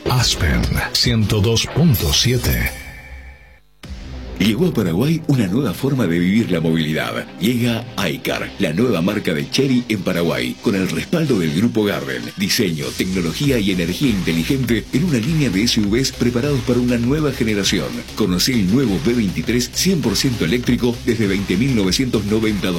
Aspen 102.7. Llegó a Paraguay una nueva forma de vivir la movilidad. Llega iCar, la nueva marca de Chery en Paraguay, con el respaldo del Grupo Garden. Diseño, tecnología y energía inteligente en una línea de SUVs preparados para una nueva generación. Conocí el nuevo B23 100% eléctrico desde $20.990.